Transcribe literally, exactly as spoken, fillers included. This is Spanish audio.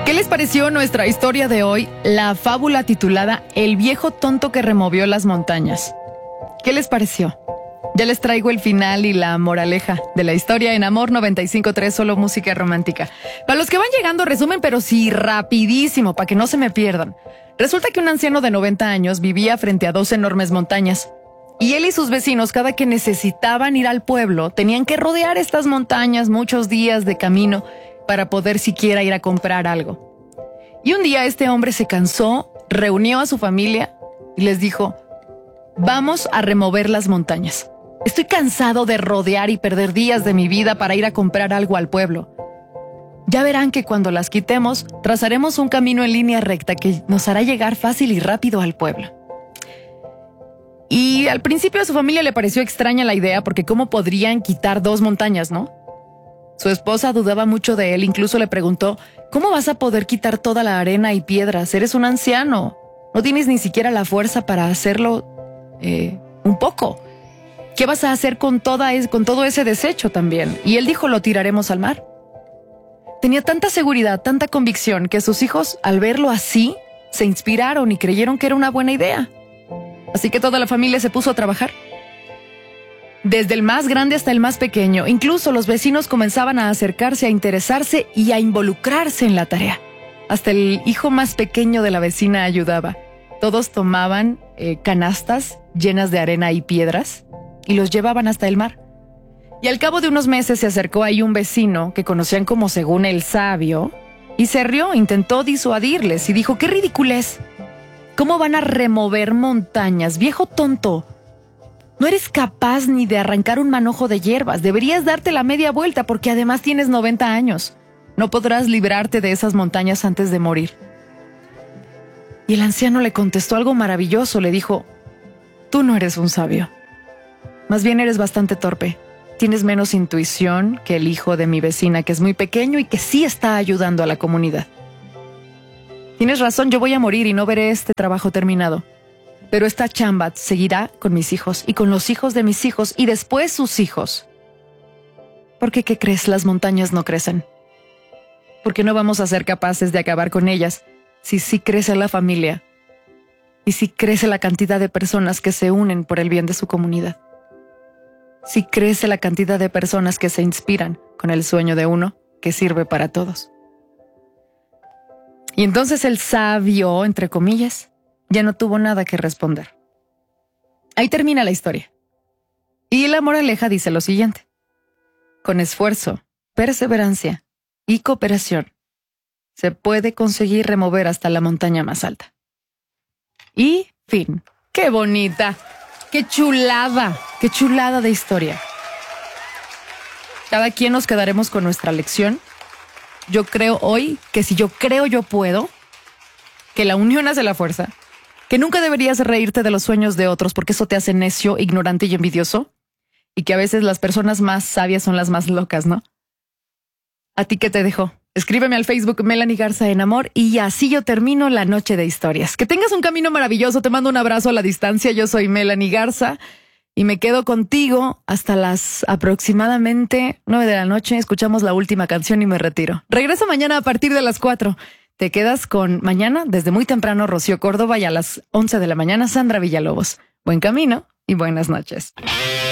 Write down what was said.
¿Qué les pareció nuestra historia de hoy? La fábula titulada El viejo tonto que removió las montañas. ¿Qué les pareció? Ya les traigo el final y la moraleja de la historia en Amor noventa y cinco punto tres, solo música romántica. Para los que van llegando, resumen, pero sí rapidísimo, para que no se me pierdan. Resulta que un anciano de noventa años vivía frente a dos enormes montañas. Y él y sus vecinos, cada que necesitaban ir al pueblo, tenían que rodear estas montañas muchos días de camino para poder siquiera ir a comprar algo. Y un día este hombre se cansó, reunió a su familia y les dijo: vamos a remover las montañas. Estoy cansado de rodear y perder días de mi vida para ir a comprar algo al pueblo. Ya verán que cuando las quitemos, trazaremos un camino en línea recta que nos hará llegar fácil y rápido al pueblo. Y al principio a su familia le pareció extraña la idea, porque ¿cómo podrían quitar dos montañas, no? Su esposa dudaba mucho de él, incluso le preguntó: ¿cómo vas a poder quitar toda la arena y piedras? Eres un anciano, no tienes ni siquiera la fuerza para hacerlo eh, un poco. ¿Qué vas a hacer con, toda es, con todo ese desecho también? Y él dijo: lo tiraremos al mar. Tenía tanta seguridad, tanta convicción, que sus hijos, al verlo así, se inspiraron y creyeron que era una buena idea. Así que toda la familia se puso a trabajar. Desde el más grande hasta el más pequeño, incluso los vecinos comenzaban a acercarse, a interesarse y a involucrarse en la tarea. Hasta el hijo más pequeño de la vecina ayudaba. Todos tomaban eh, canastas llenas de arena y piedras y los llevaban hasta el mar. Y al cabo de unos meses se acercó ahí un vecino que conocían como según el sabio y se rió, intentó disuadirles y dijo: ¡qué ridiculez! ¿Cómo van a remover montañas, viejo tonto? No eres capaz ni de arrancar un manojo de hierbas. Deberías darte la media vuelta porque además tienes noventa años. No podrás librarte de esas montañas antes de morir. Y el anciano le contestó algo maravilloso. Le dijo: tú no eres un sabio. Más bien eres bastante torpe. Tienes menos intuición que el hijo de mi vecina, que es muy pequeño y que sí está ayudando a la comunidad. Tienes razón, yo voy a morir y no veré este trabajo terminado. Pero esta chamba seguirá con mis hijos y con los hijos de mis hijos y después sus hijos. ¿Por qué, qué crees? Las montañas no crecen. Porque no vamos a ser capaces de acabar con ellas si sí crece la familia y si crece la cantidad de personas que se unen por el bien de su comunidad. Si crece la cantidad de personas que se inspiran con el sueño de uno que sirve para todos. Y entonces el sabio, entre comillas, ya no tuvo nada que responder. Ahí termina la historia. Y la moraleja dice lo siguiente: con esfuerzo, perseverancia y cooperación, se puede conseguir remover hasta la montaña más alta. Y fin. ¡Qué bonita! ¡Qué chulada! ¡Qué chulada de historia! Cada quien nos quedaremos con nuestra lección. Yo creo hoy que si yo creo yo puedo, que la unión hace la fuerza, que nunca deberías reírte de los sueños de otros porque eso te hace necio, ignorante y envidioso, y que a veces las personas más sabias son las más locas, ¿no? ¿A ti qué te dejo? Escríbeme al Facebook Melanie Garza en Amor y así yo termino la noche de historias. Que tengas un camino maravilloso, te mando un abrazo a la distancia, yo soy Melanie Garza y me quedo contigo hasta las aproximadamente nueve de la noche, escuchamos la última canción y me retiro. Regreso mañana a partir de las cuatro. Te quedas con mañana, desde muy temprano, Rocío Córdoba, y a las once de la mañana, Sandra Villalobos. Buen camino y buenas noches.